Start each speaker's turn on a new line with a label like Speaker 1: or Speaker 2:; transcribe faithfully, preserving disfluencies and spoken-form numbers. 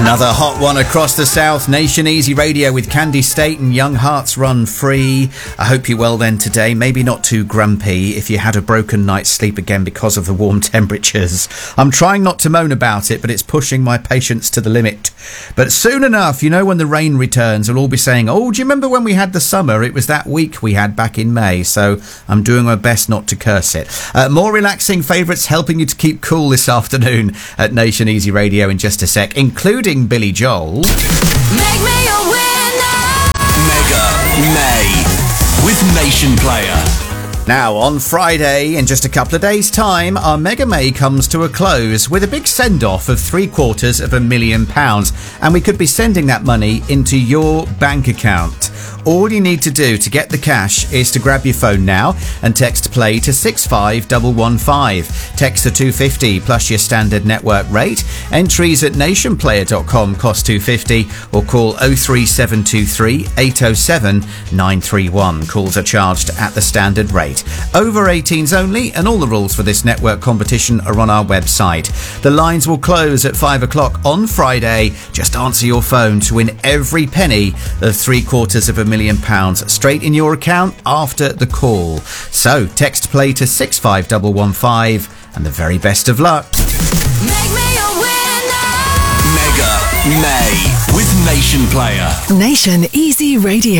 Speaker 1: Another hot one across the south. Nation Easy Radio with Candy State and Young Hearts Run Free. I hope you're well then today. Maybe not too grumpy if you had a broken night's sleep again because of the warm temperatures. I'm trying not to moan about it, but it's pushing my patience to the limit. But soon enough, you know, when the rain returns, we'll all be saying, oh, do you remember when we had the summer? It was that week we had back in May. So I'm doing my best not to curse it. Uh, more relaxing favourites helping you to keep cool this afternoon at Nation Easy Radio in just a sec, including Billy Joel.
Speaker 2: Make me a winner.
Speaker 3: Mega May with Nation Player.
Speaker 1: Now, on Friday, in just a couple of days' time, our Mega May comes to a close with a big send-off of three quarters of a million pounds. And we could be sending that money into your bank account. All you need to do to get the cash is to grab your phone now and text play to six five one one five. Text to two fifty plus your standard network rate. Entries at nation player dot com cost two fifty or call oh three seven two three eight oh seven nine three one. Calls are charged at the standard rate. Over eighteens only, and all the rules for this network competition are on our website. The lines will close at five o'clock on Friday. Just answer your phone to win every penny of three quarters of a million pounds straight in your account after the call. So text play to six five one one five and the very best of luck.
Speaker 2: Make me a winner.
Speaker 3: Mega May with Nation Player.
Speaker 4: Nation Easy Radio.